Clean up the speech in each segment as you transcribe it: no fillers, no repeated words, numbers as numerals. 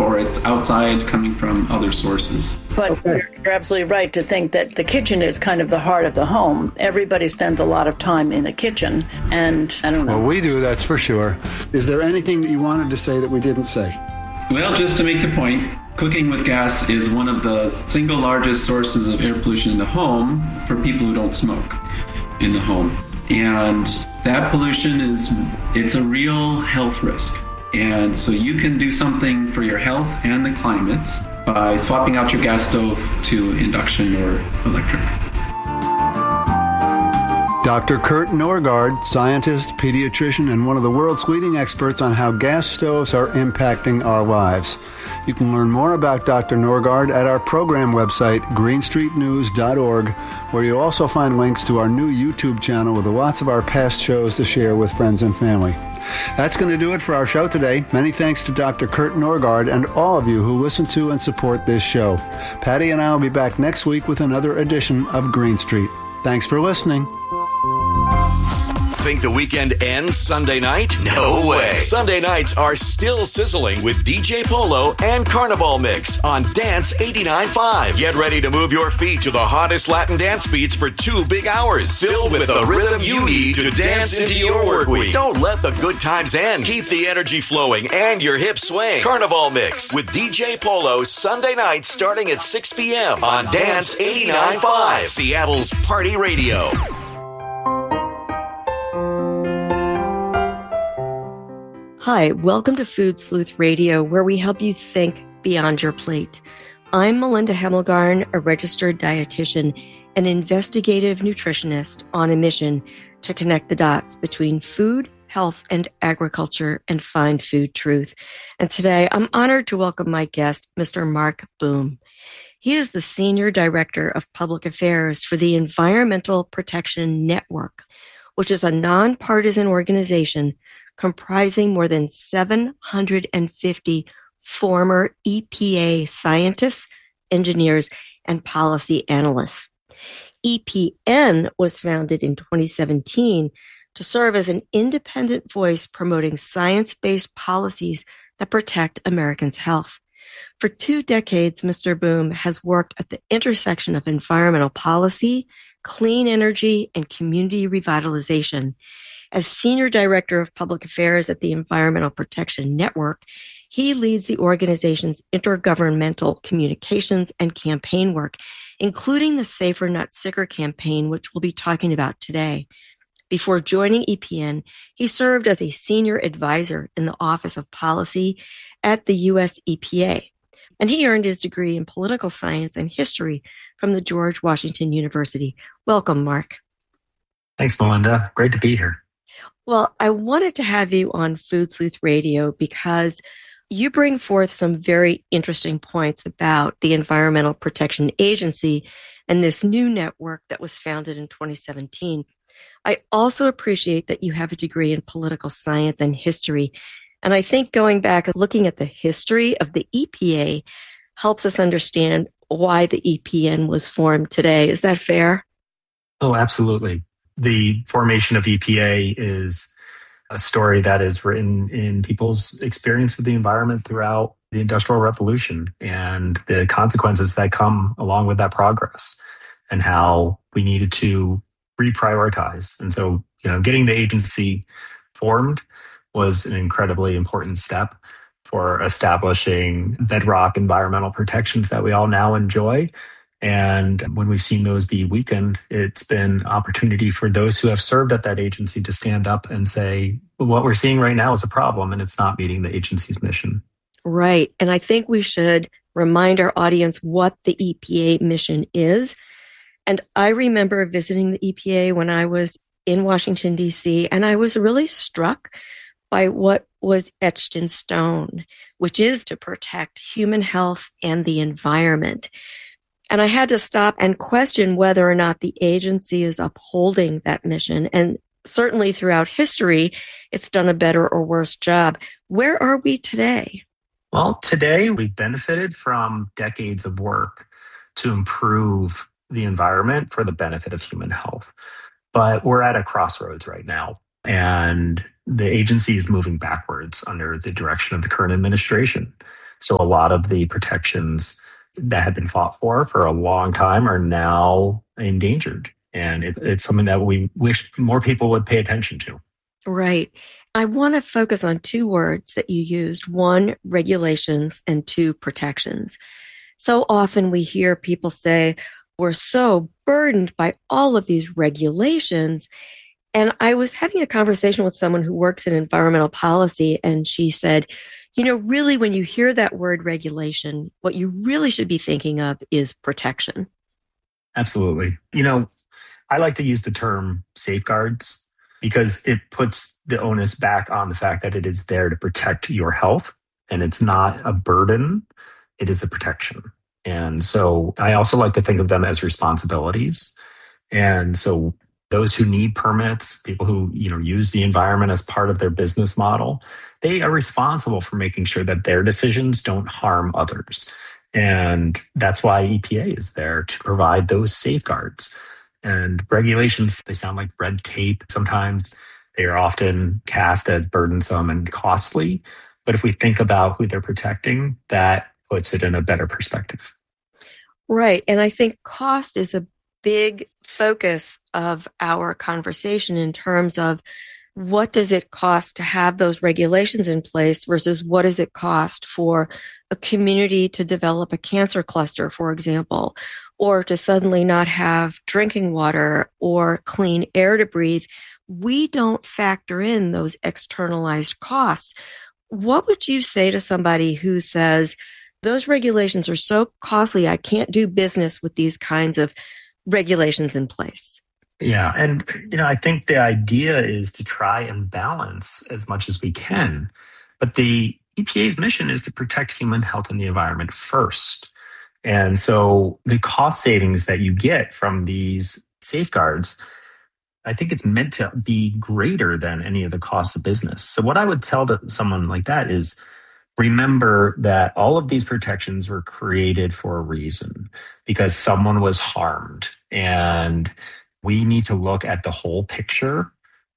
or it's outside coming from other sources. But you're absolutely right to think that the kitchen is kind of the heart of the home. Everybody spends a lot of time in a kitchen, and I don't know. Well, we do, that's for sure. Is there anything that you wanted to say that we didn't say? Well, just to make the point, cooking with gas is one of the single largest sources of air pollution in the home for people who don't smoke in the home. And that pollution it's a real health risk. And so you can do something for your health and the climate by swapping out your gas stove to induction or electric. Dr. Kurt Norgaard, scientist, pediatrician, and one of the world's leading experts on how gas stoves are impacting our lives. You can learn more about Dr. Norgaard at our program website, greenstreetnews.org, where you'll also find links to our new YouTube channel with lots of our past shows to share with friends and family. That's going to do it for our show today. Many thanks to Dr. Kurt Norgaard and all of you who listen to and support this show. Patty and I will be back next week with another edition of Green Street. Thanks for listening. Think the weekend ends Sunday night? No way. Sunday nights are still sizzling with DJ Polo and Carnival Mix on Dance 89.5. Get ready to move your feet to the hottest Latin dance beats for 2 big hours, filled with the rhythm you need to dance into your work week. Don't let the good times end. Keep the energy flowing and your hips swaying. Carnival Mix with DJ Polo Sunday night starting at 6 p.m. on Dance 89.5, Seattle's Party Radio. Hi, welcome to Food Sleuth Radio, where we help you think beyond your plate. I'm Melinda Hemmelgarn, a registered dietitian and investigative nutritionist on a mission to connect the dots between food, health, and agriculture and find food truth. And today, I'm honored to welcome my guest, Mr. Mark Boom. He is the Senior Director of Public Affairs for the Environmental Protection Network, which is a nonpartisan organization comprising more than 750 former EPA scientists, engineers, and policy analysts. EPN was founded in 2017 to serve as an independent voice promoting science-based policies that protect Americans' health. For 2 decades, Mr. Boom has worked at the intersection of environmental policy, clean energy, and community revitalization. As Senior Director of Public Affairs at the Environmental Protection Network, he leads the organization's intergovernmental communications and campaign work, including the Safer Not Sicker campaign, which we'll be talking about today. Before joining EPN, he served as a senior advisor in the Office of Policy at the U.S. EPA, and he earned his degree in political science and history from the George Washington University. Welcome, Mark. Thanks, Melinda. Great to be here. Well, I wanted to have you on Food Sleuth Radio because you bring forth some very interesting points about the Environmental Protection Agency and this new network that was founded in 2017. I also appreciate that you have a degree in political science and history. And I think going back and looking at the history of the EPA helps us understand why the EPN was formed today. Is that fair? Oh, absolutely. The formation of EPA is a story that is written in people's experience with the environment throughout the Industrial Revolution and the consequences that come along with that progress and how we needed to reprioritize. And so, getting the agency formed was an incredibly important step for establishing bedrock environmental protections that we all now enjoy. And when we've seen those be weakened, it's been opportunity for those who have served at that agency to stand up and say, well, what we're seeing right now is a problem and it's not meeting the agency's mission. Right. And I think we should remind our audience what the EPA mission is. And I remember visiting the EPA when I was in Washington, D.C., and I was really struck by what was etched in stone, which is to protect human health and the environment. And I had to stop and question whether or not the agency is upholding that mission. And certainly throughout history, it's done a better or worse job. Where are we today? Well, today we've benefited from decades of work to improve the environment for the benefit of human health. But we're at a crossroads right now. And the agency is moving backwards under the direction of the current administration. So a lot of the protections that have been fought for a long time are now endangered. And it's something that we wish more people would pay attention to. Right. I want to focus on two words that you used. One, regulations, and two, protections. So often we hear people say, we're so burdened by all of these regulations. And I was having a conversation with someone who works in environmental policy, and she said, really, when you hear that word regulation, what you really should be thinking of is protection. Absolutely. I like to use the term safeguards because it puts the onus back on the fact that it is there to protect your health, and it's not a burden, it is a protection. And so I also like to think of them as responsibilities. And so those who need permits, people who use the environment as part of their business model, they are responsible for making sure that their decisions don't harm others. And that's why EPA is there, to provide those safeguards. And regulations, they sound like red tape. Sometimes they are often cast as burdensome and costly. But if we think about who they're protecting, that puts it in a better perspective. Right. And I think cost is a big focus of our conversation in terms of what does it cost to have those regulations in place versus what does it cost for a community to develop a cancer cluster, for example, or to suddenly not have drinking water or clean air to breathe. We don't factor in those externalized costs. What would you say to somebody who says, those regulations are so costly, I can't do business with these kinds of regulations in place? Yeah. And, I think the idea is to try and balance as much as we can. But the EPA's mission is to protect human health and the environment first. And so the cost savings that you get from these safeguards, I think it's meant to be greater than any of the costs of business. So what I would tell to someone like that is, remember that all of these protections were created for a reason, because someone was harmed. And we need to look at the whole picture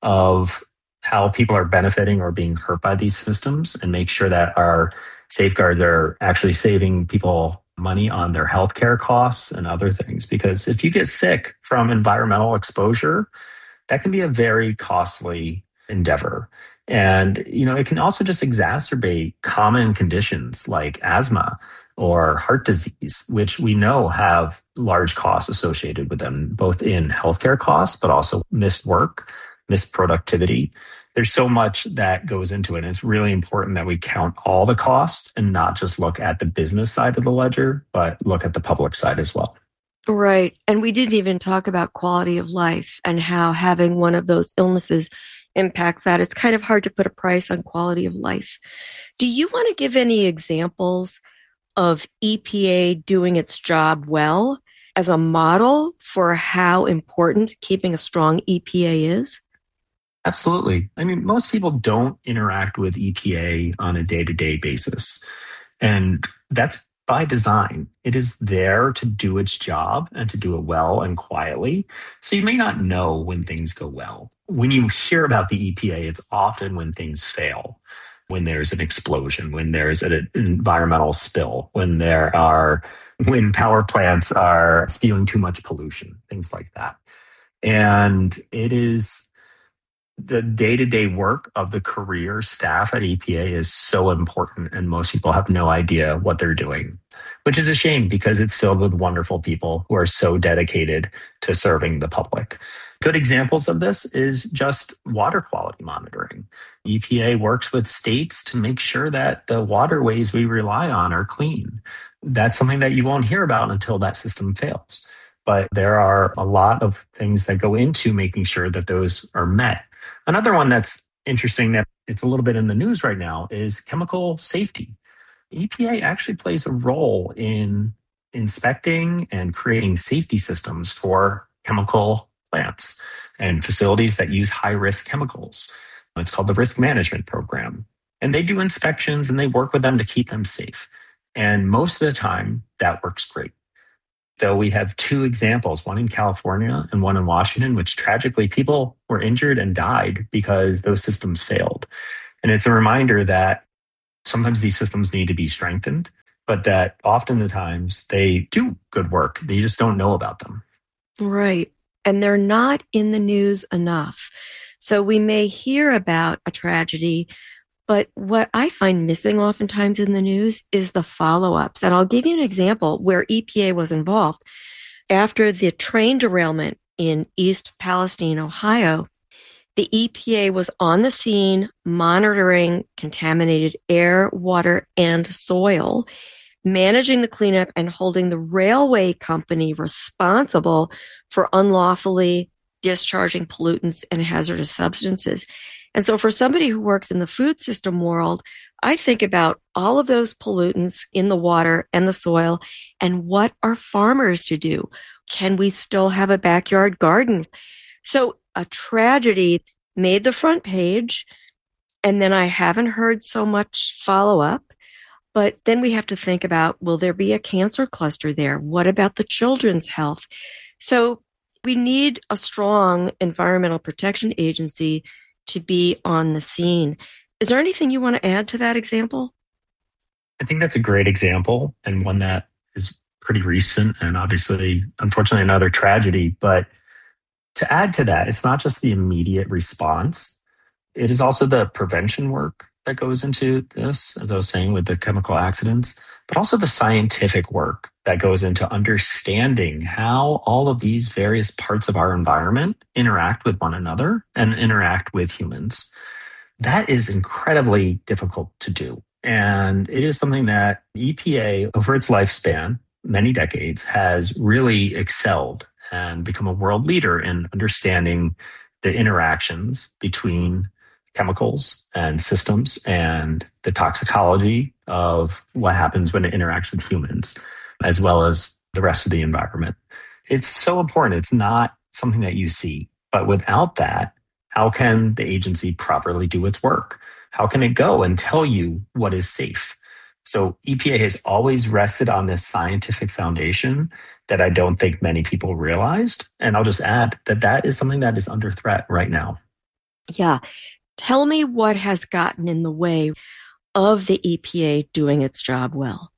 of how people are benefiting or being hurt by these systems and make sure that our safeguards are actually saving people money on their healthcare costs and other things. Because if you get sick from environmental exposure, that can be a very costly endeavor. And, it can also just exacerbate common conditions like asthma or heart disease, which we know have large costs associated with them, both in healthcare costs, but also missed work, missed productivity. There's so much that goes into it. And it's really important that we count all the costs and not just look at the business side of the ledger, but look at the public side as well. Right. And we didn't even talk about quality of life and how having one of those illnesses impacts that. It's kind of hard to put a price on quality of life. Do you want to give any examples of EPA doing its job well as a model for how important keeping a strong EPA is? Absolutely. I mean, most people don't interact with EPA on a day-to-day basis. And that's by design. It is there to do its job and to do it well and quietly. So you may not know when things go well. When you hear about the EPA, it's often when things fail, when there's an explosion, when there's an environmental spill, when power plants are spewing too much pollution, things like that. And it is the day-to-day work of the career staff at EPA is so important, and most people have no idea what they're doing, which is a shame because it's filled with wonderful people who are so dedicated to serving the public. Good examples of this is just water quality monitoring. EPA works with states to make sure that the waterways we rely on are clean. That's something that you won't hear about until that system fails. But there are a lot of things that go into making sure that those are met. Another one that's interesting that it's a little bit in the news right now is chemical safety. EPA actually plays a role in inspecting and creating safety systems for chemical plants and facilities that use high-risk chemicals. It's called the Risk Management Program. And they do inspections and they work with them to keep them safe. And most of the time, that works great. Though we have two examples, one in California and one in Washington, which tragically people were injured and died because those systems failed. And it's a reminder that sometimes these systems need to be strengthened, but that often the times they do good work. They just don't know about them. Right. And they're not in the news enough. So we may hear about a tragedy, but what I find missing oftentimes in the news is the follow-ups. And I'll give you an example where EPA was involved. After the train derailment in East Palestine, Ohio, the EPA was on the scene monitoring contaminated air, water, and soil, managing the cleanup and holding the railway company responsible for unlawfully discharging pollutants and hazardous substances. And so for somebody who works in the food system world, I think about all of those pollutants in the water and the soil, and what are farmers to do? Can we still have a backyard garden? So a tragedy made the front page, and then I haven't heard so much follow up. But then we have to think about, will there be a cancer cluster there? What about the children's health? So we need a strong environmental protection agency to be on the scene. Is there anything you want to add to that example? I think that's a great example, and one that is pretty recent and obviously, unfortunately, another tragedy. But to add to that, it's not just the immediate response. It is also the prevention work that goes into this, as I was saying, with the chemical accidents, but also the scientific work that goes into understanding how all of these various parts of our environment interact with one another and interact with humans. That is incredibly difficult to do. And it is something that EPA, over its lifespan, many decades, has really excelled and become a world leader in understanding the interactions between chemicals and systems and the toxicology of what happens when it interacts with humans, as well as the rest of the environment. It's so important. It's not something that you see. But without that, how can the agency properly do its work? How can it go and tell you what is safe? So EPA has always rested on this scientific foundation that I don't think many people realized. And I'll just add that that is something that is under threat right now. Yeah. Tell me what has gotten in the way of the EPA doing its job well.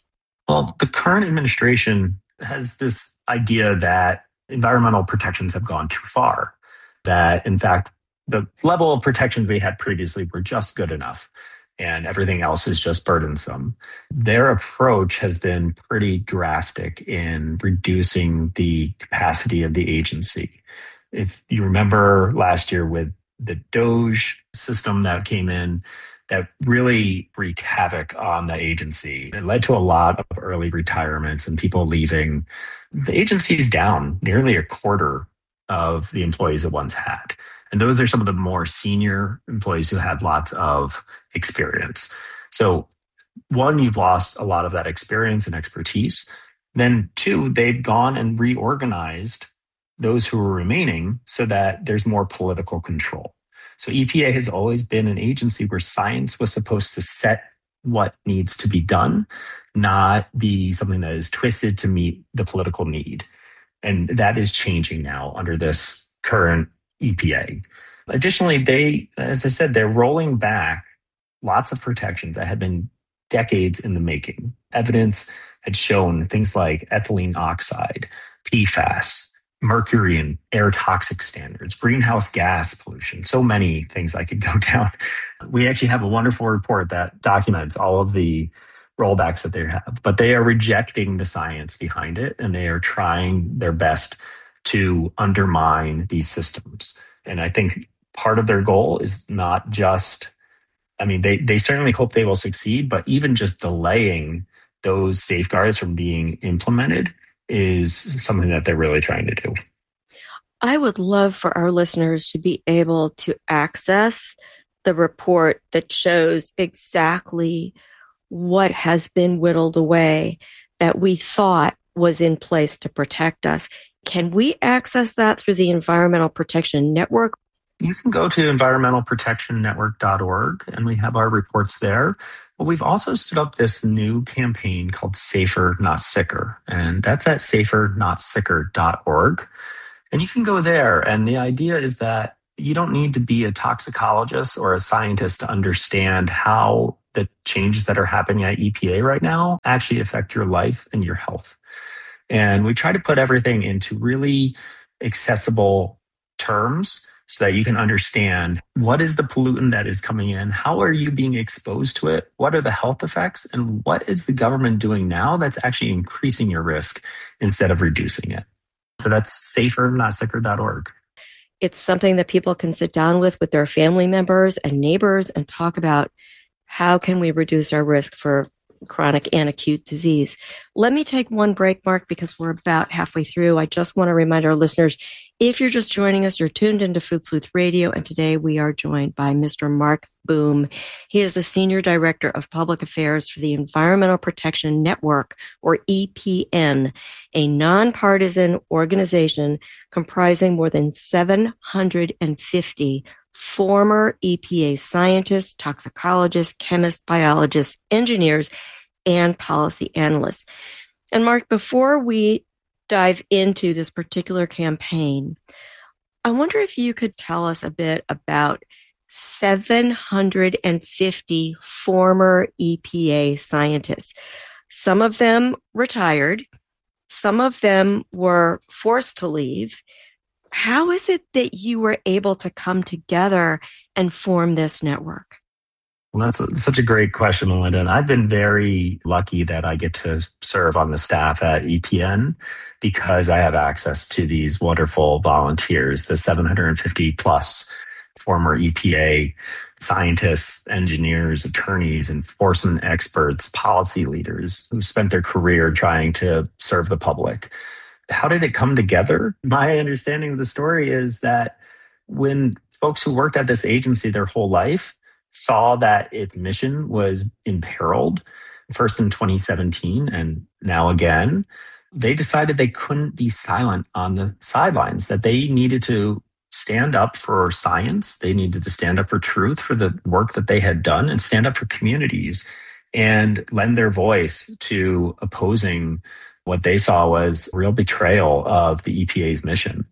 Well, the current administration has this idea that environmental protections have gone too far, that in fact, the level of protections we had previously were just good enough, and everything else is just burdensome. Their approach has been pretty drastic in reducing the capacity of the agency. If you remember last year with the DOGE system that came in, that really wreaked havoc on the agency. It led to a lot of early retirements and people leaving. The agency's down nearly a quarter of the employees it once had. And those are some of the more senior employees who had lots of experience. So one, you've lost a lot of that experience and expertise. Then two, they've gone and reorganized those who are remaining so that there's more political control. So EPA has always been an agency where science was supposed to set what needs to be done, not be something that is twisted to meet the political need. And that is changing now under this current EPA. Additionally, as I said, they're rolling back lots of protections that had been decades in the making. Evidence had shown things like ethylene oxide, PFAS, mercury and air toxic standards, greenhouse gas pollution, so many things I could go down. We actually have a wonderful report that documents all of the rollbacks that they have, but they are rejecting the science behind it, and they are trying their best to undermine these systems. And I think part of their goal is not just, they certainly hope they will succeed, but even just delaying those safeguards from being implemented is something that they're really trying to do. I would love for our listeners to be able to access the report that shows exactly what has been whittled away that we thought was in place to protect us. Can we access that through the Environmental Protection Network? You can go to environmentalprotectionnetwork.org, and we have our reports there. But we've also stood up this new campaign called Safer, Not Sicker, and that's at safernotsicker.org. And you can go there, and the idea is that you don't need to be a toxicologist or a scientist to understand how the changes that are happening at EPA right now actually affect your life and your health. And we try to put everything into really accessible terms so that you can understand what is the pollutant that is coming in, how are you being exposed to it, what are the health effects, and what is the government doing now that's actually increasing your risk instead of reducing it. So that's safernotsicker.org. It's something that people can sit down with their family members and neighbors and talk about how can we reduce our risk for chronic and acute disease. Let me take one break, Mark, because we're about halfway through. I just want to remind our listeners, if you're just joining us, you're tuned into Food Sleuth Radio, and today we are joined by Mr. Mark Boom. He is the Senior Director of Public Affairs for the Environmental Protection Network, or EPN, a nonpartisan organization comprising more than 750 former EPA scientists, toxicologists, chemists, biologists, engineers, and policy analysts. And Mark, before we dive into this particular campaign, I wonder if you could tell us a bit about 750 former EPA scientists. Some of them retired, some of them were forced to leave. How is it that you were able to come together and form this network? Well, that's such a great question, Melinda. And I've been very lucky that I get to serve on the staff at EPN because I have access to these wonderful volunteers, the 750 plus former EPA scientists, engineers, attorneys, enforcement experts, policy leaders who spent their career trying to serve the public. How did it come together? My understanding of the story is that when folks who worked at this agency their whole life saw that its mission was imperiled, first in 2017 and now again, they decided they couldn't be silent on the sidelines, that they needed to stand up for science, they needed to stand up for truth, for the work that they had done, and stand up for communities and lend their voice to opposing what they saw was real betrayal of the EPA's mission.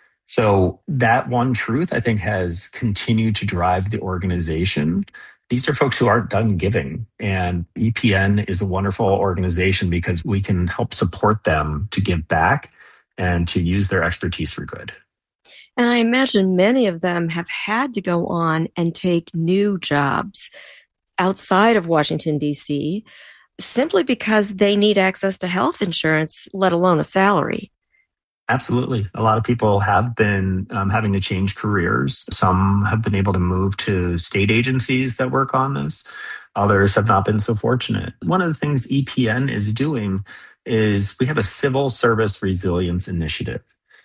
So that one truth, I think, has continued to drive the organization. These are folks who aren't done giving. And EPN is a wonderful organization because we can help support them to give back and to use their expertise for good. And I imagine many of them have had to go on and take new jobs outside of Washington, D.C., simply because they need access to health insurance, let alone a salary. Absolutely. A lot of people have been having to change careers. Some have been able to move to state agencies that work on this. Others have not been so fortunate. One of the things EPN is doing is we have a civil service resilience initiative.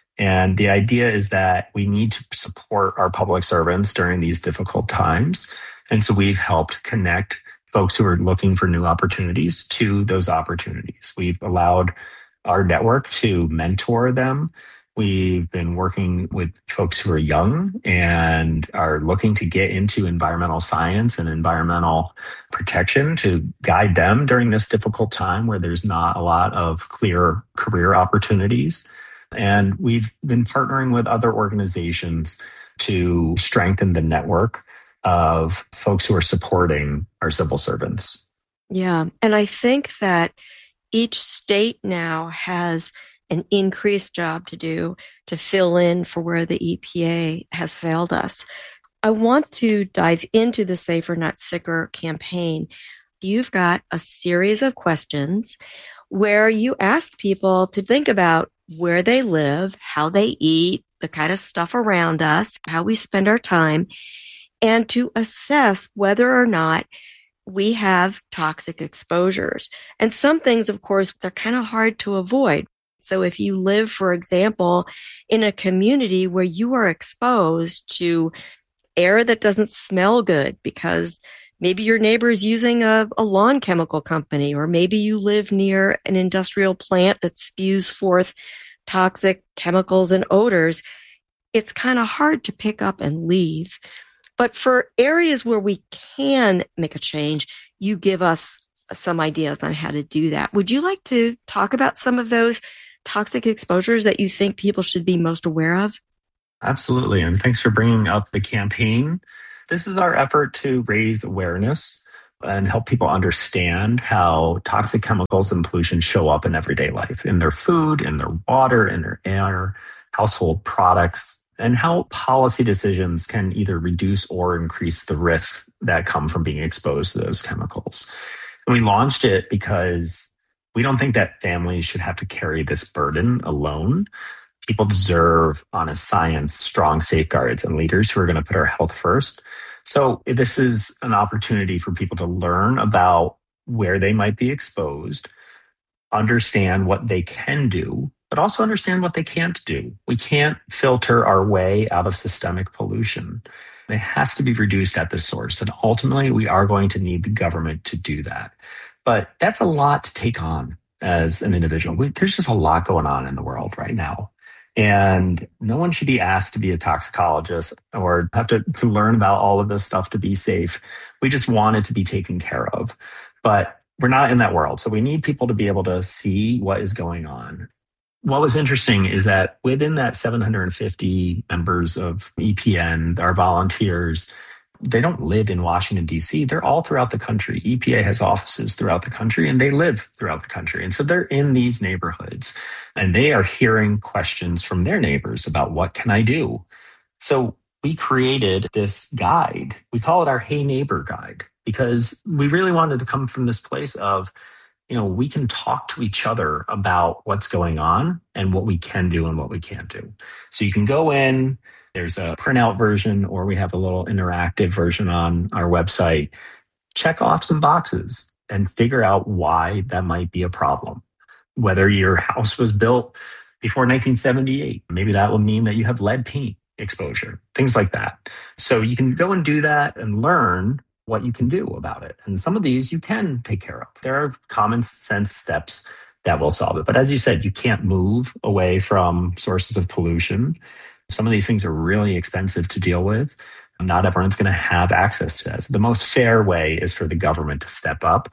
And the idea is that we need to support our public servants during these difficult times. And so we've helped connect folks who are looking for new opportunities to those opportunities. We've allowed our network to mentor them. We've been working with folks who are young and are looking to get into environmental science and environmental protection to guide them during this difficult time where there's not a lot of clear career opportunities. And we've been partnering with other organizations to strengthen the network of folks who are supporting our civil servants. Yeah. And I think that each state now has an increased job to do to fill in for where the EPA has failed us. I want to dive into the Safer Not Sicker campaign. You've got a series of questions where you ask people to think about where they live, how they eat, the kind of stuff around us, how we spend our time, and to assess whether or not we have toxic exposures. And some things, of course, they're kind of hard to avoid. So if you live, for example, in a community where you are exposed to air that doesn't smell good because maybe your neighbor is using a lawn chemical company, or maybe you live near an industrial plant that spews forth toxic chemicals and odors, it's kind of hard to pick up and leave. But for areas where we can make a change, you give us some ideas on how to do that. Would you like to talk about some of those toxic exposures that you think people should be most aware of? Absolutely. And thanks for bringing up the campaign. This is our effort to raise awareness and help people understand how toxic chemicals and pollution show up in everyday life, in their food, in their water, in their air, household products, and how policy decisions can either reduce or increase the risks that come from being exposed to those chemicals. And we launched it because we don't think that families should have to carry this burden alone. People deserve, honest science, strong safeguards, and leaders who are going to put our health first. So this is an opportunity for people to learn about where they might be exposed, understand what they can do, but also understand what they can't do. We can't filter our way out of systemic pollution. It has to be reduced at the source. And ultimately, we are going to need the government to do that. But that's a lot to take on as an individual. There's just a lot going on in the world right now. And no one should be asked to be a toxicologist or have to learn about all of this stuff to be safe. We just want it to be taken care of. But we're not in that world. So we need people to be able to see what is going on. What was interesting is that within that 750 members of EPN, our volunteers, they don't live in Washington, D.C. They're all throughout the country. EPA has offices throughout the country, and they live throughout the country. And so they're in these neighborhoods, and they are hearing questions from their neighbors about what can I do? So we created this guide. We call it our Hey Neighbor Guide, because we really wanted to come from this place of, we can talk to each other about what's going on and what we can do and what we can't do. So you can go in. There's a printout version, or we have a little interactive version on our website. Check off some boxes and figure out why that might be a problem. Whether your house was built before 1978, maybe that will mean that you have lead paint exposure, things like that. So you can go and do that and learn what you can do about it. And some of these you can take care of. There are common sense steps that will solve it. But as you said, you can't move away from sources of pollution. Some of these things are really expensive to deal with. Not everyone's going to have access to that. So the most fair way is for the government to step up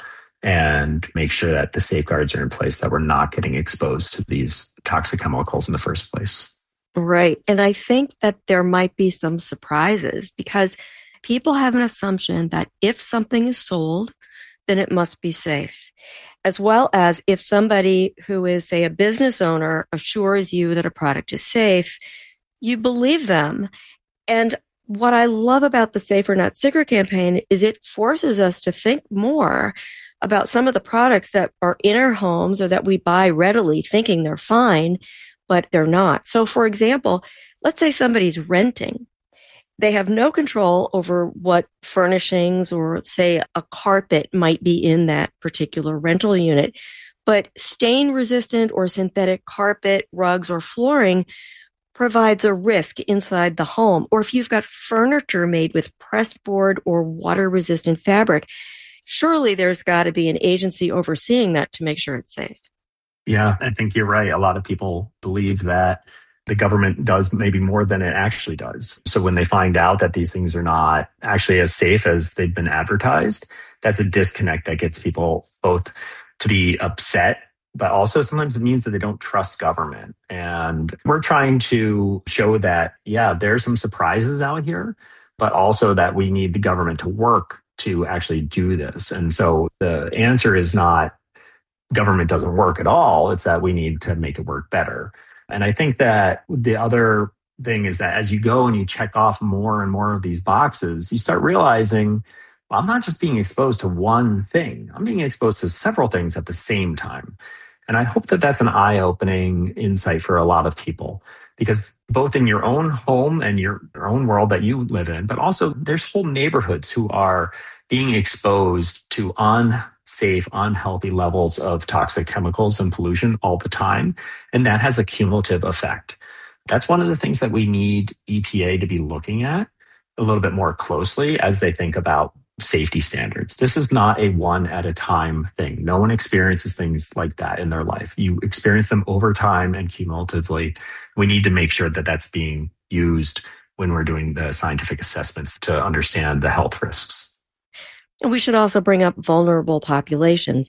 and make sure that the safeguards are in place, that we're not getting exposed to these toxic chemicals in the first place. Right. And I think that there might be some surprises, because people have an assumption that if something is sold, then it must be safe. As well as if somebody who is, say, a business owner assures you that a product is safe, you believe them. And what I love about the Safer Not Sicker campaign is it forces us to think more about some of the products that are in our homes or that we buy readily thinking they're fine, but they're not. So for example, let's say somebody's renting. They have no control over what furnishings or, say, a carpet might be in that particular rental unit. But stain-resistant or synthetic carpet, rugs, or flooring provides a risk inside the home. Or if you've got furniture made with pressed board or water-resistant fabric, surely there's got to be an agency overseeing that to make sure it's safe. Yeah, I think you're right. A lot of people believe that the government does maybe more than it actually does. So when they find out that these things are not actually as safe as they've been advertised, that's a disconnect that gets people both to be upset, but also sometimes it means that they don't trust government. And we're trying to show that, yeah, there's some surprises out here, but also that we need the government to work to actually do this. And so the answer is not government doesn't work at all. It's that we need to make it work better. And I think that the other thing is that as you go and you check off more and more of these boxes, you start realizing, well, I'm not just being exposed to one thing. I'm being exposed to several things at the same time. And I hope that that's an eye-opening insight for a lot of people, because both in your own home and your own world that you live in, but also there's whole neighborhoods who are being exposed to unsafe, unhealthy levels of toxic chemicals and pollution all the time. And that has a cumulative effect. That's one of the things that we need EPA to be looking at a little bit more closely as they think about safety standards. This is not a one at a time thing. No one experiences things like that in their life. You experience them over time and cumulatively. We need to make sure that that's being used when we're doing the scientific assessments to understand the health risks. And we should also bring up vulnerable populations.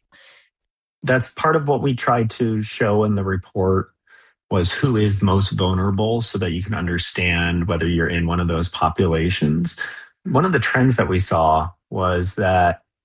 That's part of what we tried to show in the report, was who is most vulnerable, so that you can understand whether you're in one of those populations. One of the trends that we saw was that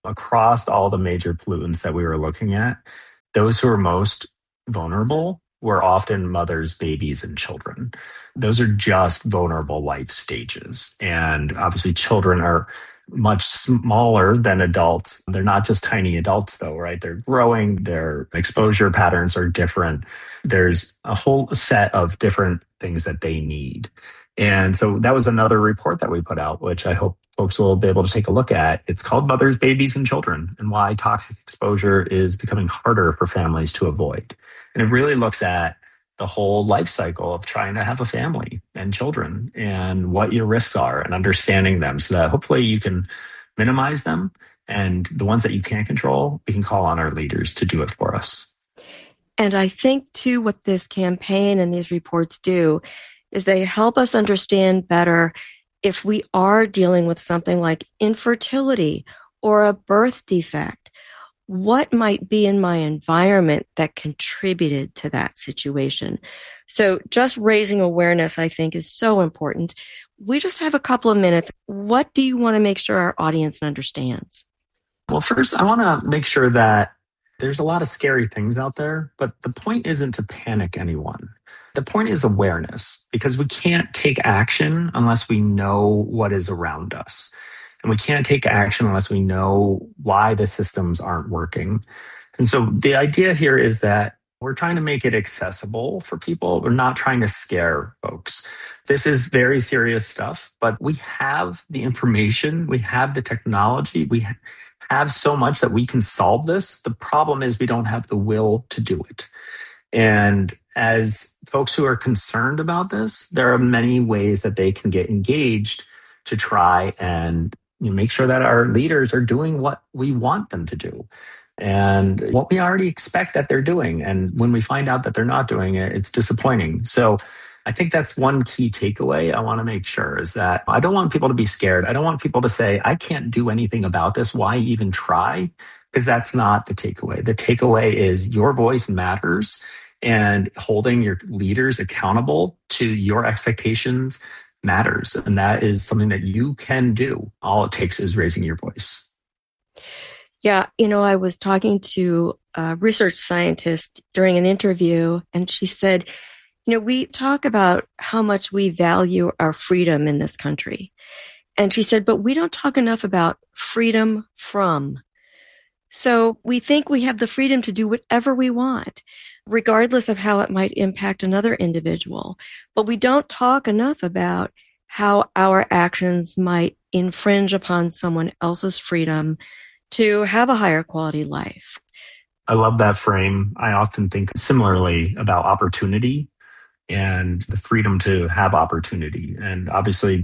across all the major pollutants that we were looking at, those who are most vulnerable were often mothers, babies, and children. Those are just vulnerable life stages. And obviously, children are much smaller than adults. They're not just tiny adults, though, right? They're growing, their exposure patterns are different. There's a whole set of different things that they need. And so that was another report that we put out, which I hope folks will be able to take a look at. It's called Mothers, Babies, and Children, and Why Toxic Exposure is Becoming Harder for Families to Avoid. And it really looks at the whole life cycle of trying to have a family and children and what your risks are and understanding them so that hopefully you can minimize them. And the ones that you can't control, we can call on our leaders to do it for us. And I think, too, what this campaign and these reports do is they help us understand better if we are dealing with something like infertility or a birth defect. What might be in my environment that contributed to that situation? So just raising awareness, I think, is so important. We just have a couple of minutes. What do you want to make sure our audience understands? Well, first, I want to make sure that there's a lot of scary things out there, but the point isn't to panic anyone. The point is awareness, because we can't take action unless we know what is around us. And we can't take action unless we know why the systems aren't working. And so the idea here is that we're trying to make it accessible for people. We're not trying to scare folks. This is very serious stuff, but we have the information, we have the technology, we have so much that we can solve this. The problem is we don't have the will to do it. And as folks who are concerned about this, there are many ways that they can get engaged to try and make sure that our leaders are doing what we want them to do and what we already expect that they're doing. And when we find out that they're not doing it, it's disappointing. So I think that's one key takeaway I want to make sure is that I don't want people to be scared. I don't want people to say, I can't do anything about this. Why even try? Because that's not the takeaway. The takeaway is your voice matters, and holding your leaders accountable to your expectations matters. And that is something that you can do. All it takes is raising your voice. Yeah. I was talking to a research scientist during an interview, and she said, we talk about how much we value our freedom in this country. And she said, but we don't talk enough about freedom from. So we think we have the freedom to do whatever we want, regardless of how it might impact another individual. But we don't talk enough about how our actions might infringe upon someone else's freedom to have a higher quality life. I love that frame. I often think similarly about opportunity and the freedom to have opportunity. And obviously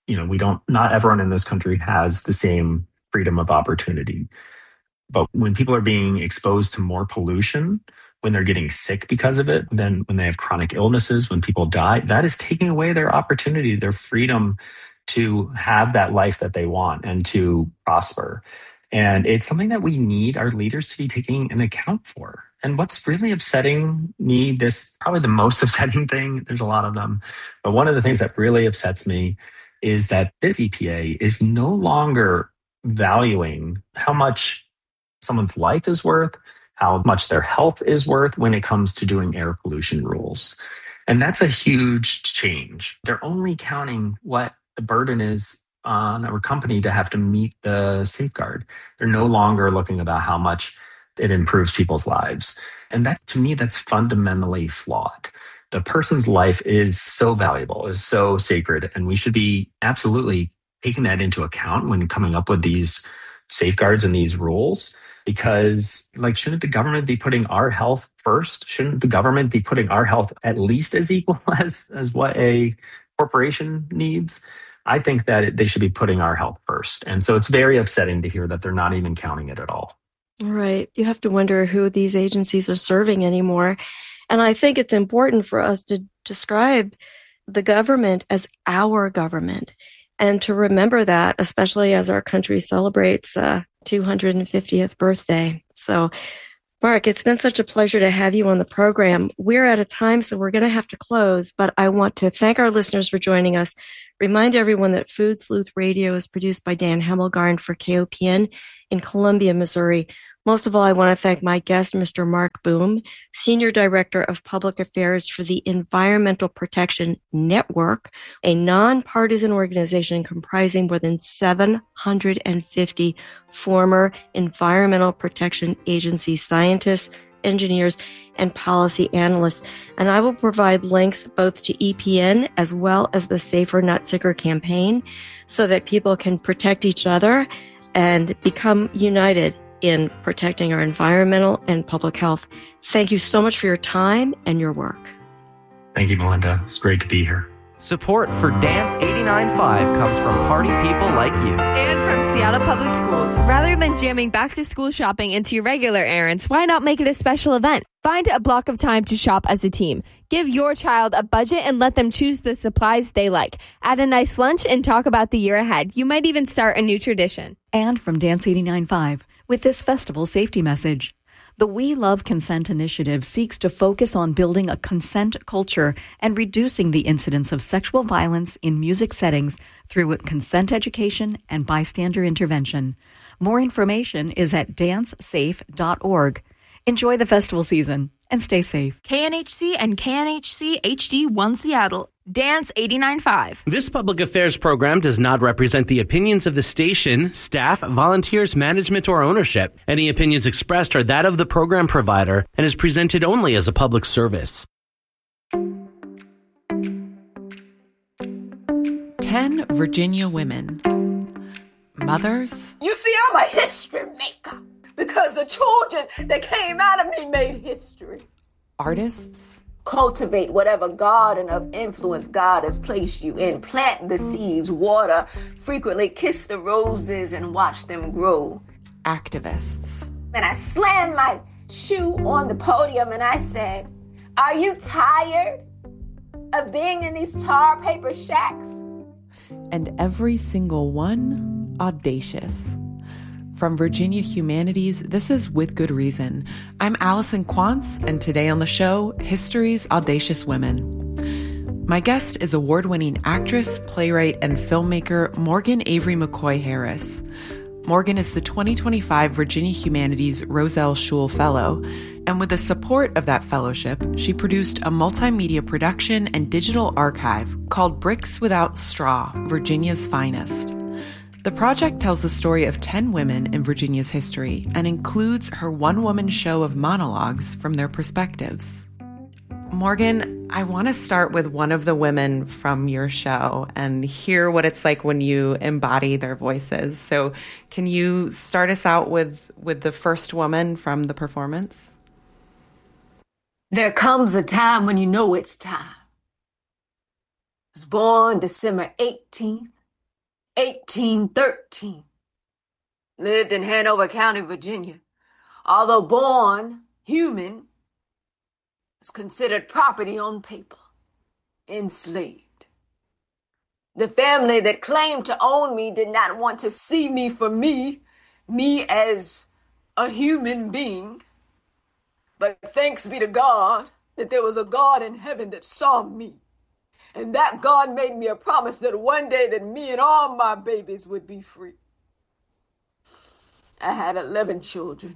not everyone in this country has the same freedom of opportunity. But when people are being exposed to more pollution, when they're getting sick because of it, then when they have chronic illnesses, when people die, that is taking away their opportunity, their freedom to have that life that they want and to prosper. And it's something that we need our leaders to be taking an account for. And what's really upsetting me, this probably the most upsetting thing, there's a lot of them, but one of the things that really upsets me is that this EPA is no longer valuing how much someone's life is worth, how much their health is worth when it comes to doing air pollution rules. And that's a huge change. They're only counting what the burden is on our company to have to meet the safeguard. They're no longer looking about how much it improves people's lives. And that, to me, that's fundamentally flawed. The person's life is so valuable, is so sacred, and we should be absolutely taking that into account when coming up with these safeguards and these rules. Because, shouldn't the government be putting our health first? Shouldn't the government be putting our health at least as equal as what a corporation needs? I think that they should be putting our health first. And so it's very upsetting to hear that they're not even counting it at all. Right. You have to wonder who these agencies are serving anymore. And I think it's important for us to describe the government as our government and to remember that, especially as our country celebrates 250th birthday. So Mark, it's been such a pleasure to have you on the program. We're at a time, so we're going to have to close, but I want to thank our listeners for joining us. Remind everyone that Food Sleuth Radio is produced by Dan Hemmelgarn for KOPN in Columbia, Missouri. Most of all, I want to thank my guest, Mr. Mark Boom, Senior Director of Public Affairs for the Environmental Protection Network, a nonpartisan organization comprising more than 750 former Environmental Protection Agency scientists, engineers, and policy analysts. And I will provide links both to EPN as well as the Safer Not Sicker campaign so that people can protect each other and become united in protecting our environmental and public health. Thank you so much for your time and your work. Thank you, Melinda. It's great to be here. Support for Dance 89.5 comes from party people like you. And from Seattle Public Schools. Rather than jamming back-to-school shopping into your regular errands, why not make it a special event? Find a block of time to shop as a team. Give your child a budget and let them choose the supplies they like. Add a nice lunch and talk about the year ahead. You might even start a new tradition. And from Dance 89.5, with this festival safety message. The We Love Consent initiative seeks to focus on building a consent culture and reducing the incidence of sexual violence in music settings through consent education and bystander intervention. More information is at dancesafe.org. Enjoy the festival season and stay safe. KNHC and KNHC HD1 Seattle. Dance 89.5. This public affairs program does not represent the opinions of the station, staff, volunteers, management, or ownership. Any opinions expressed are that of the program provider and is presented only as a public service. 10 Virginia women. Mothers. You see, I'm a history maker because the children that came out of me made history. Artists. Cultivate whatever garden of influence God has placed you in. Plant the seeds, water, frequently kiss the roses and watch them grow. Activists. And I slammed my shoe on the podium and I said, are you tired of being in these tar paper shacks? And every single one audacious. From Virginia Humanities, this is With Good Reason. I'm Allison Quantz, and today on the show, History's Audacious Women. My guest is award-winning actress, playwright, and filmmaker Morgan Avery McCoy Harris. Morgan is the 2025 Virginia Humanities Roselle Schule Fellow, and with the support of that fellowship, she produced a multimedia production and digital archive called Bricks Without Straw, Virginia's Finest. The project tells the story of 10 women in Virginia's history and includes her one-woman show of monologues from their perspectives. Morgan, I want to start with one of the women from your show and hear what it's like when you embody their voices. So can you start us out with the first woman from the performance? There comes a time when you know it's time. I was born December 18th. 1813. Lived in Hanover County, Virginia. Although born human, was considered property on paper. Enslaved. The family that claimed to own me did not want to see me for me as a human being. But thanks be to God that there was a God in heaven that saw me. And that God made me a promise that one day that me and all my babies would be free. I had 11 children.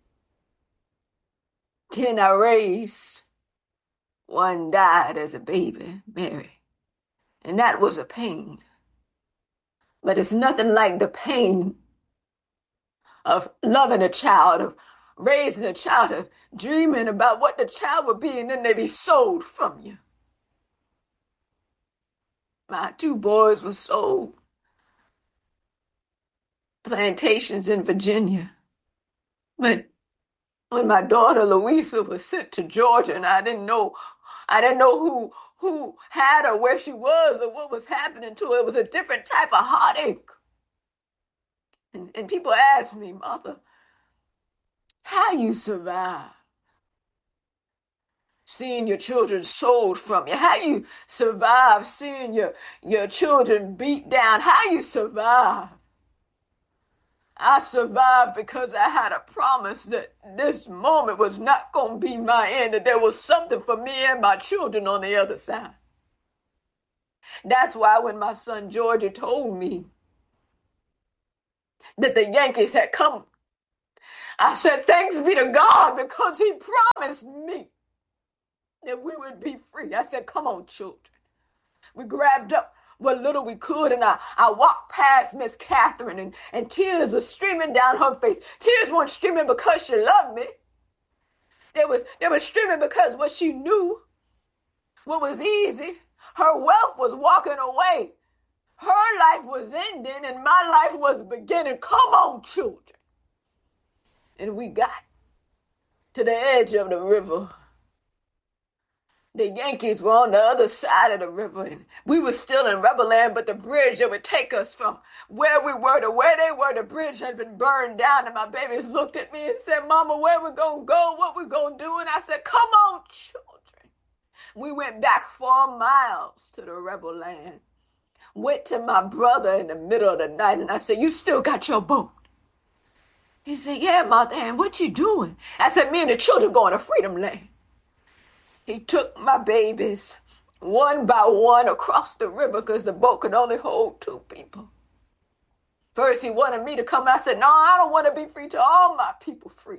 10 I raised. 1 died as a baby, Mary. And that was a pain. But it's nothing like the pain of loving a child, of raising a child, of dreaming about what the child would be, and then they be sold from you. My 2 boys were sold. Plantations in Virginia. But when my daughter Louisa was sent to Georgia, and I didn't know who had her, where she was, or what was happening to her, it was a different type of heartache. And people ask me, Mother, how you survive? Seeing your children sold from you. How you survive seeing your children beat down. How you survive. I survived because I had a promise that this moment was not going to be my end, that there was something for me and my children on the other side. That's why when my son Georgia told me that the Yankees had come, I said, thanks be to God, because he promised me that we would be free. I said, come on, children. We grabbed up what little we could, and I walked past Miss Catherine, and tears were streaming down her face. Tears weren't streaming because she loved me. They were streaming because what she knew, what was easy, her wealth was walking away. Her life was ending, and my life was beginning. Come on, children. And we got to the edge of the river. The Yankees were on the other side of the river, and we were still in rebel land, but the bridge that would take us from where we were to where they were, the bridge had been burned down, and my babies looked at me and said, Mama, where we gonna go? What we gonna do? And I said, come on, children. We went back 4 miles to the rebel land, went to my brother in the middle of the night, and I said, you still got your boat? He said, yeah, Martha Ann, what you doing? I said, me and the children going to Freedom Land. He took my babies one by one across the river because the boat could only hold 2 people. First, he wanted me to come. I said, no, I don't want to be free till all my people free.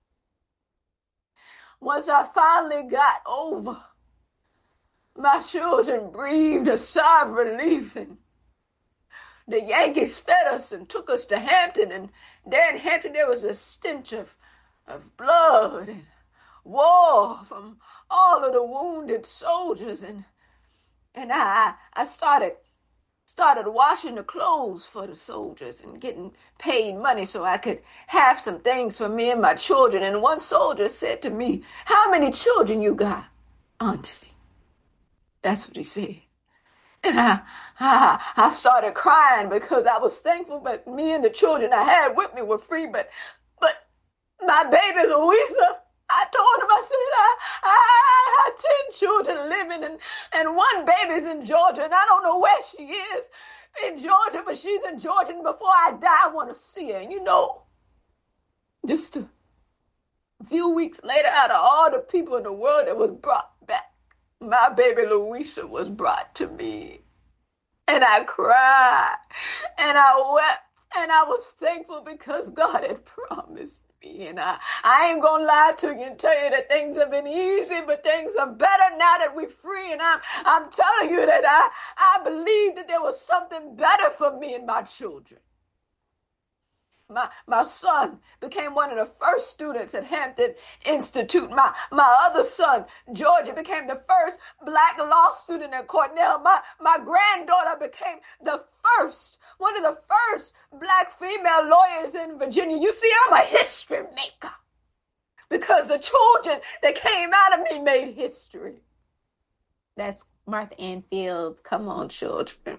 Once I finally got over, my children breathed a sigh of relief, and the Yankees fed us and took us to Hampton, and there in Hampton there was a stench of blood and war from all of the wounded soldiers, and I started washing the clothes for the soldiers and getting paid money so I could have some things for me and my children. And one soldier said to me, how many children you got, Auntie? That's what he said. And I started crying because I was thankful, but me and the children I had with me were free, but my baby Louisa, I told him, I said, I had 10 children living, and one baby's in Georgia, and I don't know where she is in Georgia, but she's in Georgia, and before I die, I want to see her. And you know, just a few weeks later, out of all the people in the world that was brought back, my baby Louisa was brought to me. And I cried, and I wept, and I was thankful because God had promised me. And I ain't gonna lie to you and tell you that things have been easy, but things are better now that we're free. And I'm telling you that I believe that there was something better for me and my children. My son became one of the first students at Hampton Institute. My other son, Georgia, became the first black law student at Cornell. My granddaughter became one of the first black female lawyers in Virginia. You see, I'm a history maker because the children that came out of me made history. That's Martha Ann Fields. Come on, children.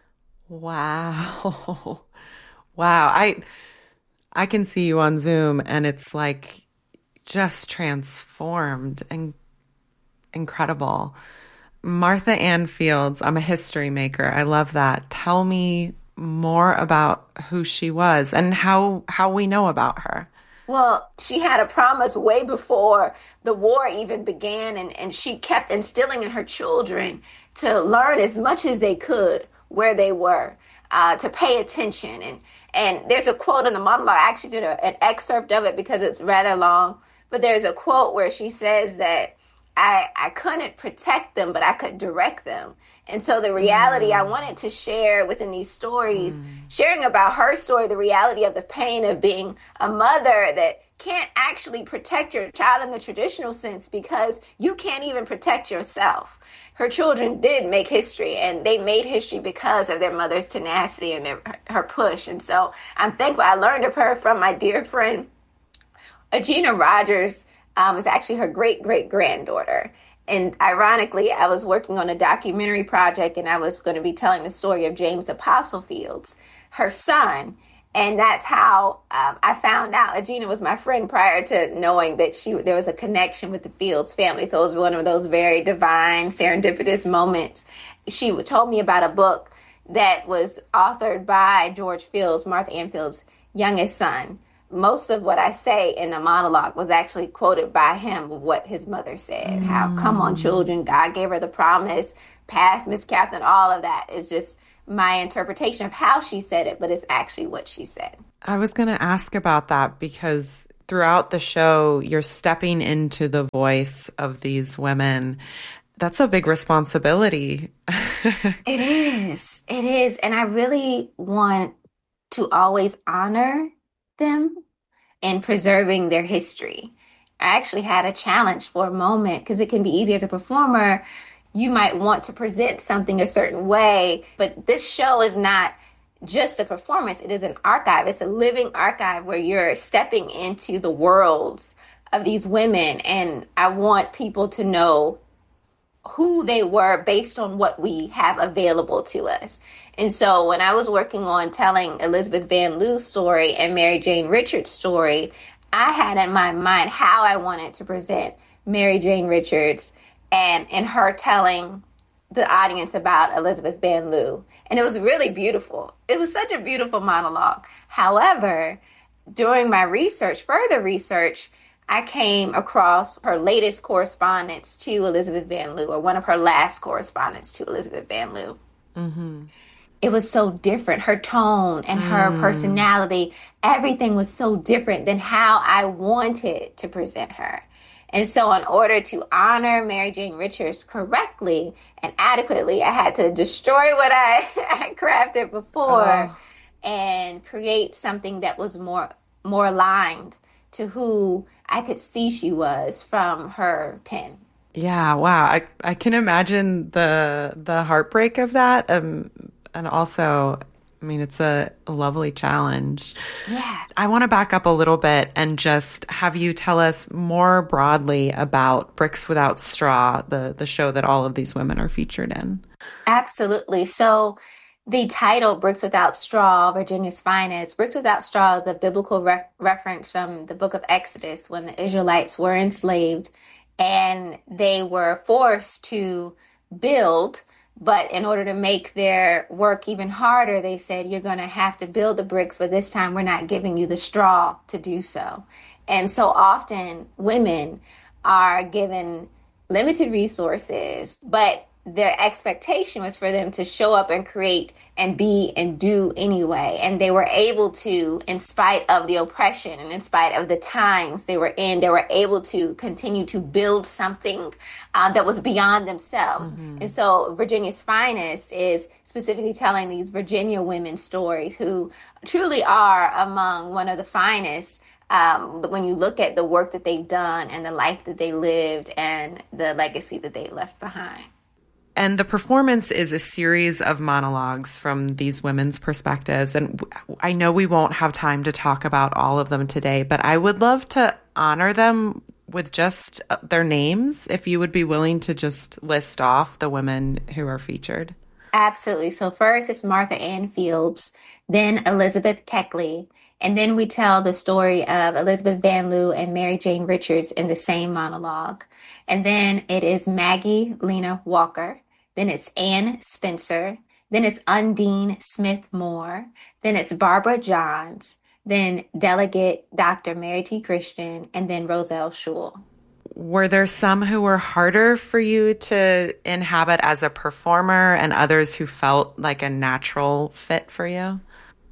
Wow. Wow. I can see you on Zoom, and it's like just transformed and incredible. Martha Ann Fields, I'm a history maker. I love that. Tell me more about who she was and how we know about her. Well, she had a promise way before the war even began, and she kept instilling in her children to learn as much as they could where they were, to pay attention. And there's a quote in the monologue. I actually did an excerpt of it because it's rather long. But there's a quote where she says that I couldn't protect them, but I could direct them. And so the reality I wanted to share within these stories, sharing about her story, the reality of the pain of being a mother that can't actually protect your child in the traditional sense because you can't even protect yourself. Her children did make history, and they made history because of their mother's tenacity and her push. And so I'm thankful. I learned of her from my dear friend, Agena Rogers, is actually her great-great-granddaughter. And ironically, I was working on a documentary project, and I was going to be telling the story of James Apostle Fields, her son. And that's how I found out. Agena was my friend prior to knowing that there was a connection with the Fields family. So it was one of those very divine, serendipitous moments. She told me about a book that was authored by George Fields, Martha Ann Fields' youngest son. Most of what I say in the monologue was actually quoted by him, what his mother said. How, come on, children, God gave her the promise, past Miss Catherine, all of that is just my interpretation of how she said it, but it's actually what she said. I was going to ask about that because throughout the show, you're stepping into the voice of these women. That's a big responsibility. It is. It is. And I really want to always honor them in preserving their history. I actually had a challenge for a moment because it can be easier as a performer. You might want to present something a certain way, but this show is not just a performance. It is an archive. It's a living archive where you're stepping into the worlds of these women. And I want people to know who they were based on what we have available to us. And so when I was working on telling Elizabeth Van Loo's story and Mary Jane Richards' story, I had in my mind how I wanted to present Mary Jane Richards and in her telling the audience about Elizabeth Van Loo. And it was really beautiful. It was such a beautiful monologue. However, during my further research, I came across her latest correspondence to Elizabeth Van Loo, or one of her last correspondence to Elizabeth Van Loo. Mm-hmm. It was so different. Her tone and her personality, everything was so different than how I wanted to present her. And so in order to honor Mary Jane Richards correctly and adequately, I had to destroy what I crafted before and create something that was more aligned to who I could see she was from her pen. Yeah, wow. I can imagine the heartbreak of that. And also, I mean, it's a lovely challenge. Yeah. I want to back up a little bit and just have you tell us more broadly about Bricks Without Straw, the show that all of these women are featured in. Absolutely. So the title, Bricks Without Straw, Virginia's Finest, Bricks Without Straw is a biblical reference from the book of Exodus when the Israelites were enslaved and they were forced to build. But in order to make their work even harder, they said, you're going to have to build the bricks, but this time we're not giving you the straw to do so. And so often women are given limited resources, but their expectation was for them to show up and create and be and do anyway. And they were able to, in spite of the oppression and in spite of the times they were in, they were able to continue to build something that was beyond themselves. Mm-hmm. And so Virginia's Finest is specifically telling these Virginia women's stories who truly are among one of the finest when you look at the work that they've done and the life that they lived and the legacy that they left behind. And the performance is a series of monologues from these women's perspectives. And I know we won't have time to talk about all of them today, but I would love to honor them with just their names, if you would be willing to just list off the women who are featured. Absolutely. So first it's Martha Ann Fields, then Elizabeth Keckley, and then we tell the story of Elizabeth Van Loo and Mary Jane Richards in the same monologue. And then it is Maggie Lena Walker. Then it's Ann Spencer. Then it's Undine Smith Moore. Then it's Barbara Johns. Then Delegate Dr. Mary T. Christian. And then Roselle Schule. Were there some who were harder for you to inhabit as a performer and others who felt like a natural fit for you?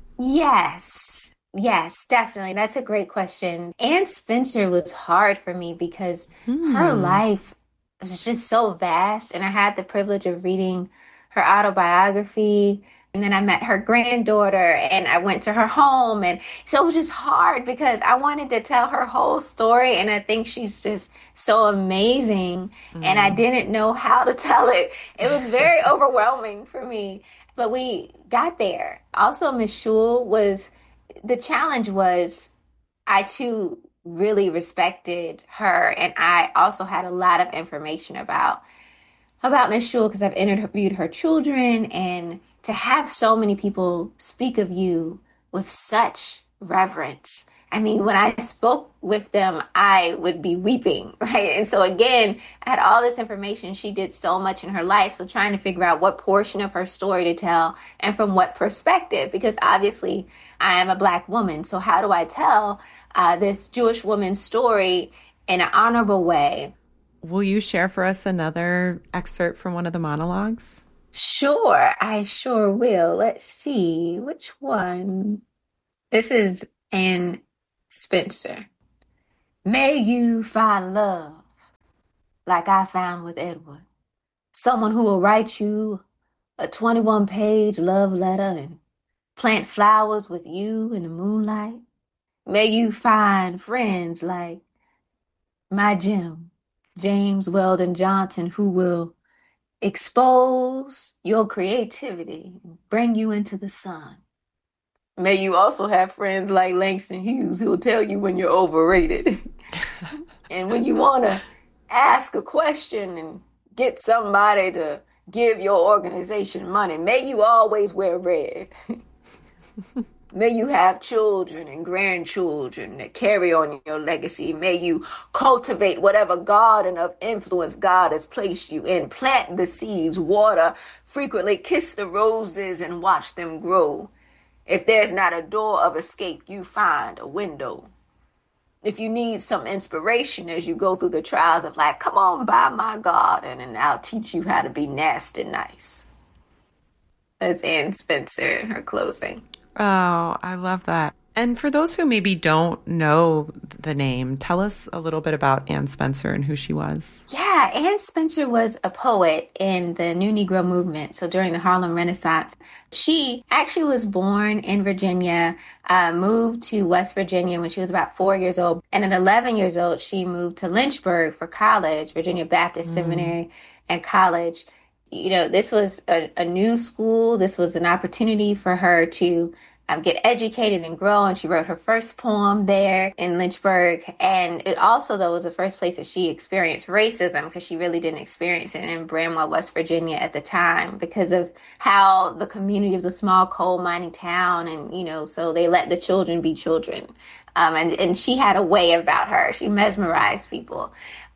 Yes. Yes, definitely. That's a great question. Ann Spencer was hard for me because her life was just so vast. And I had the privilege of reading her autobiography. And then I met her granddaughter and I went to her home. And so it was just hard because I wanted to tell her whole story. And I think she's just so amazing. And I didn't know how to tell it. It was very overwhelming for me. But we got there. Also, Miss Schule the challenge was I too really respected her. And I also had a lot of information about Miss Schule because I've interviewed her children, and to have so many people speak of you with such reverence I mean, when I spoke with them, I would be weeping, right? And so again, I had all this information. She did so much in her life. So trying to figure out what portion of her story to tell and from what perspective, because obviously I am a Black woman. So how do I tell this Jewish woman's story in an honorable way? Will you share for us another excerpt from one of the monologues? Sure, I sure will. Let's see, which one? This is Anne Spencer. May you find love like I found with Edward. Someone who will write you a 21-page love letter and plant flowers with you in the moonlight. May you find friends like my Jim, James Weldon Johnson, who will expose your creativity and bring you into the sun. May you also have friends like Langston Hughes, who will tell you when you're overrated. And when you want to ask a question and get somebody to give your organization money, may you always wear red. May you have children and grandchildren that carry on your legacy. May you cultivate whatever garden of influence God has placed you in. Plant the seeds, water, frequently kiss the roses and watch them grow. If there's not a door of escape, you find a window. If you need some inspiration as you go through the trials of life, come on by my garden and I'll teach you how to be nasty nice. That's Anne Spencer, her closing. Oh, I love that. And for those who maybe don't know the name, tell us a little bit about Anne Spencer and who she was. Yeah, Anne Spencer was a poet in the New Negro movement. So during the Harlem Renaissance, she actually was born in Virginia, moved to West Virginia when she was about 4 years old. And at 11 years old, she moved to Lynchburg for college, Virginia Baptist Seminary and college. You know, this was a new school. This was an opportunity for her to get educated and grow. And she wrote her first poem there in Lynchburg. And it also, though, was the first place that she experienced racism, because she really didn't experience it in Bramwell, West Virginia at the time, because of how the community was a small coal mining town. And, you know, so they let the children be children. And she had a way about her. She mesmerized people.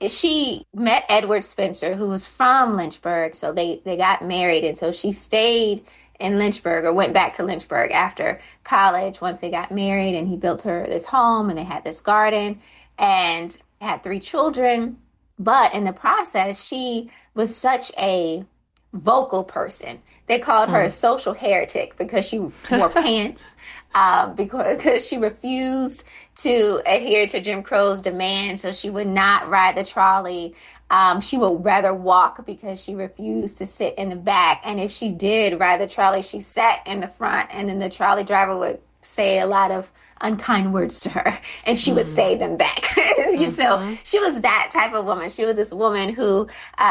She met Edward Spencer, who was from Lynchburg. So they got married. And so she stayed in Lynchburg, or went back to Lynchburg after college once they got married, and he built her this home and they had this garden and had 3 children. But in the process, she was such a vocal person. They called her a social heretic because she wore pants, because she refused to adhere to Jim Crow's demands. So she would not ride the trolley. She would rather walk because she refused to sit in the back. And if she did ride the trolley, she sat in the front, and then the trolley driver would say a lot of unkind words to her, and she would say them back. So she was that type of woman. She was this woman who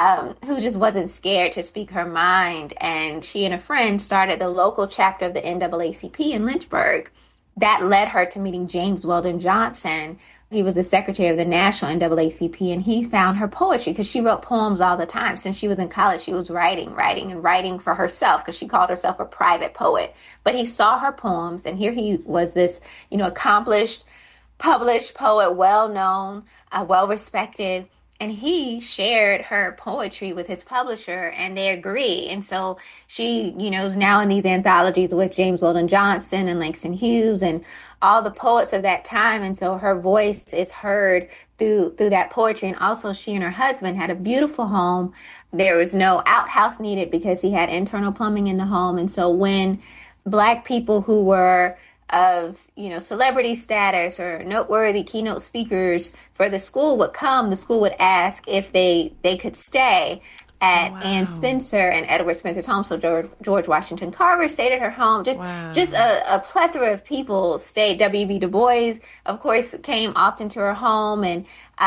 just wasn't scared to speak her mind. And she and a friend started the local chapter of the NAACP in Lynchburg. That led her to meeting James Weldon Johnson. He was the secretary of the National NAACP, and he found her poetry because she wrote poems all the time. Since she was in college, she was writing for herself, because she called herself a private poet. But he saw her poems, and here he was, this, you know, accomplished, published poet, well-known, well-respected, and he shared her poetry with his publisher, and they agree. And so she, you know, is now in these anthologies with James Weldon Johnson and Langston Hughes and all the poets of that time. And so her voice is heard through that poetry. And also, she and her husband had a beautiful home. There was no outhouse needed because he had internal plumbing in the home. And so when Black people who were of, you know, celebrity status or noteworthy keynote speakers for the school would come, the school would ask if they could stay at Anne Spencer and Edward Spencer's home. So George Washington Carver stayed at her home. Just a plethora of people stayed. W.B. Du Bois, of course, came often to her home. And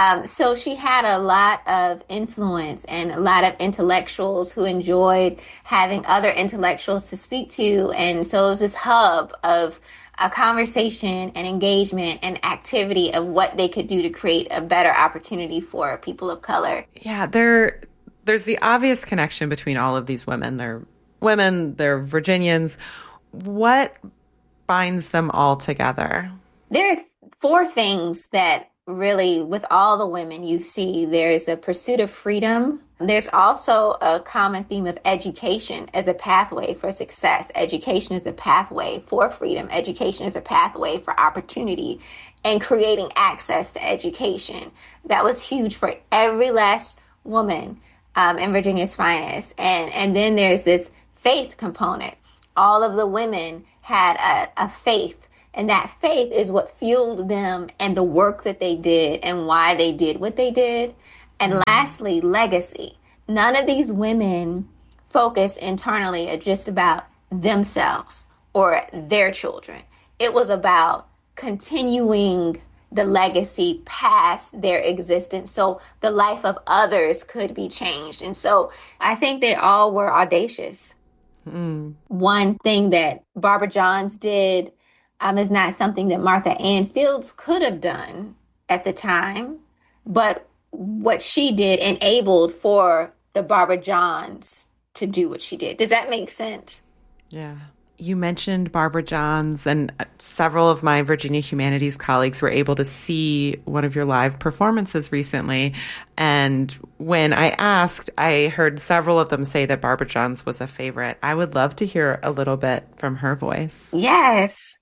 so she had a lot of influence and a lot of intellectuals who enjoyed having other intellectuals to speak to. And so it was this hub of a conversation and engagement and activity of what they could do to create a better opportunity for people of color. Yeah, there's the obvious connection between all of these women. They're women, they're Virginians. What binds them all together? There are four things that really, with all the women you see, there's a pursuit of freedom. There's also a common theme of education as a pathway for success. Education is a pathway for freedom. Education is a pathway for opportunity and creating access to education. That was huge for every last woman in Virginia's Finest. And then there's this faith component. All of the women had a faith, and that faith is what fueled them and the work that they did and why they did what they did. And lastly, legacy. None of these women focus internally just about themselves or their children. It was about continuing the legacy past their existence so the life of others could be changed. And so I think they all were audacious. One thing that Barbara Johns did is not something that Martha Ann Fields could have done at the time, but what she did enabled for the Barbara Johns to do what she did. Does that make sense? Yeah. You mentioned Barbara Johns, and several of my Virginia Humanities colleagues were able to see one of your live performances recently. And when I asked, I heard several of them say that Barbara Johns was a favorite. I would love to hear a little bit from her voice. Yes.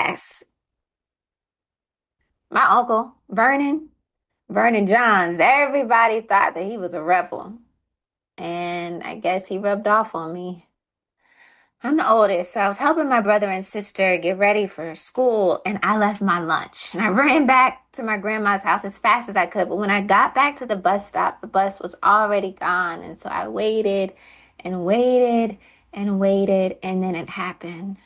My uncle, Vernon Johns, everybody thought that he was a rebel. And I guess he rubbed off on me. I'm the oldest, so I was helping my brother and sister get ready for school, and I left my lunch. And I ran back to my grandma's house as fast as I could. But when I got back to the bus stop, the bus was already gone. And so I waited and waited and waited, and then it happened.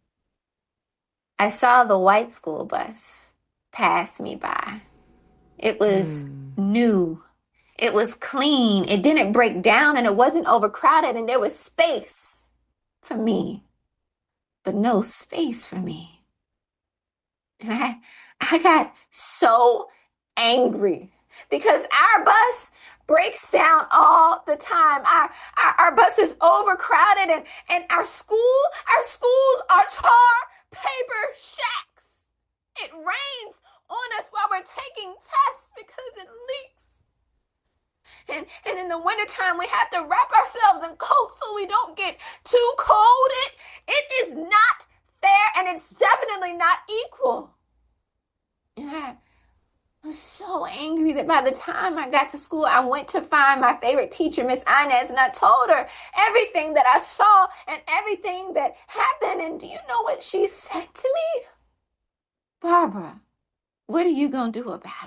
I saw the white school bus pass me by. It was new. It was clean. It didn't break down, and it wasn't overcrowded, and there was space for me, but no space for me. And I got so angry because our bus breaks down all the time. Our bus is overcrowded, and our schools are tar paper shacks. It rains on us while we're taking tests because it leaks. And in the wintertime, we have to wrap ourselves in coats so we don't get too cold. It is not fair, and it's definitely not equal. And I was so angry that by the time I got to school, I went to find my favorite teacher, Miss Inez, and I told her everything that I saw and everything that happened. And do you know what she said to me? Barbara, what are you going to do about it?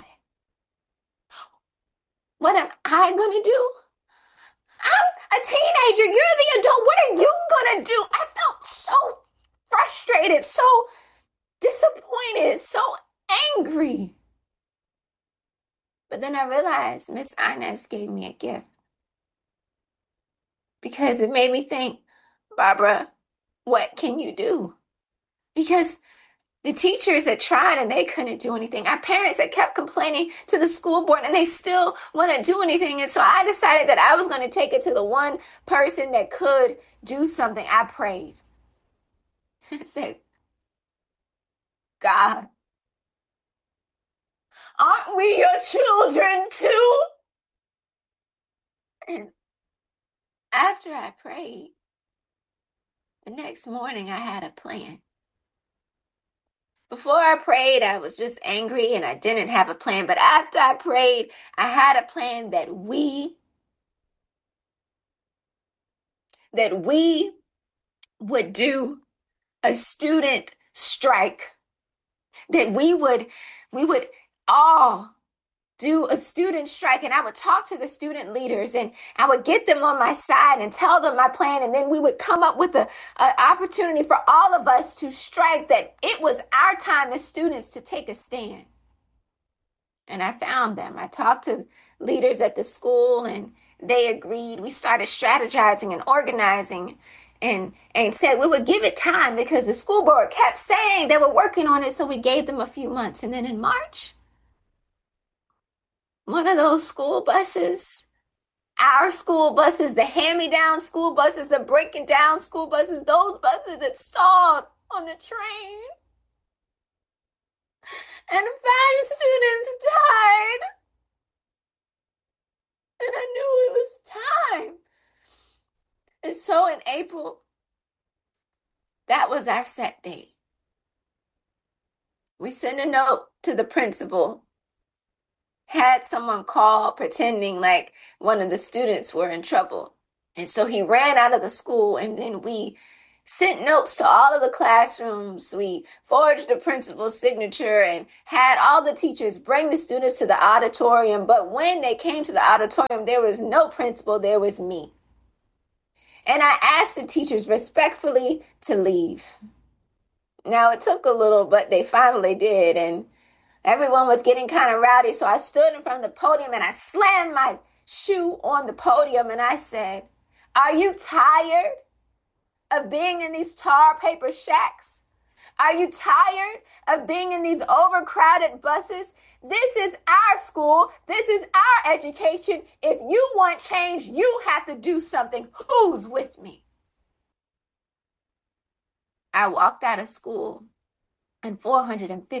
What am I going to do? I'm a teenager. You're the adult. What are you going to do? I felt so frustrated, so disappointed, so angry. But then I realized Miss Inez gave me a gift. Because it made me think, Barbara, what can you do? Because the teachers had tried and they couldn't do anything. Our parents had kept complaining to the school board and they still wouldn't do anything. And so I decided that I was going to take it to the one person that could do something. I prayed. I said, God, aren't we your children too? And after I prayed, the next morning I had a plan. Before I prayed, I was just angry and I didn't have a plan. But after I prayed, I had a plan that we would do a student strike. That we would all do a student strike, and I would talk to the student leaders and I would get them on my side and tell them my plan, and then we would come up with an opportunity for all of us to strike, that it was our time as students to take a stand. And I found them. I talked to leaders at the school and they agreed. We started strategizing and organizing and said we would give it time because the school board kept saying they were working on it, so we gave them a few months. And then in March, one of those school buses, our school buses, the hand-me-down school buses, the breaking down school buses, those buses that stalled on the train, and 5 students died. And I knew it was time. And so in April, that was our set date. We sent a note to the principal, had someone call pretending like one of the students were in trouble. And so he ran out of the school, and then we sent notes to all of the classrooms. We forged the principal's signature and had all the teachers bring the students to the auditorium. But when they came to the auditorium, there was no principal, there was me. And I asked the teachers respectfully to leave. Now, it took a little, but they finally did. And everyone was getting kind of rowdy. So I stood in front of the podium and I slammed my shoe on the podium and I said, "Are you tired of being in these tar paper shacks? Are you tired of being in these overcrowded buses? This is our school. This is our education. If you want change, you have to do something. Who's with me?" I walked out of school and 450